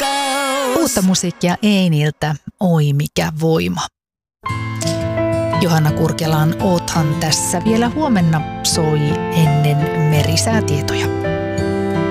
Uutta musiikkia Einiltä, oi mikä voima. Johanna Kurkelan Oothan tässä vielä huomenna soi ennen merisäätietoja.